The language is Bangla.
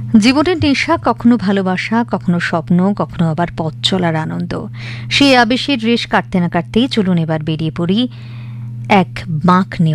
জীবনের নেশা কখনো ভালোবাসা, কখনো স্বপ্ন, কখনো আবার পথ চলার আনন্দ। সেই আবেশের রেশ কাটতে না কাটতেই চলুন এবার বেরিয়ে পড়ি এক বাঁক